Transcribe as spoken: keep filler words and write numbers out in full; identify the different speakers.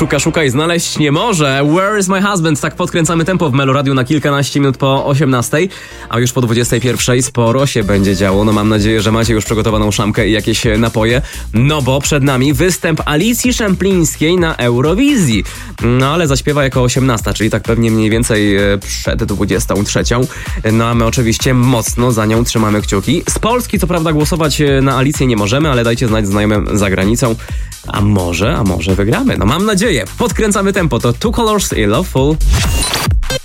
Speaker 1: szuka, szuka i znaleźć nie może. Where is my husband? Tak podkręcamy tempo w Meloradiu na kilkanaście minut po osiemnastej, a już po dwudziestej pierwszej sporo się będzie działo. No mam nadzieję, że macie już przygotowaną szamkę i jakieś napoje, no bo przed nami występ Alicji Szemplińskiej na Eurowizji. No ale zaśpiewa jako osiemnasta, czyli tak pewnie mniej więcej przed dwudziestą trzecią. No a my oczywiście mocno za nią trzymamy kciuki. Z Polski co prawda głosować na Alicję nie możemy, ale dajcie znać znajomym za granicą. A może, a może wygramy. No mam nadzieję. Podkręcamy tempo. To Two Colors i Loveful.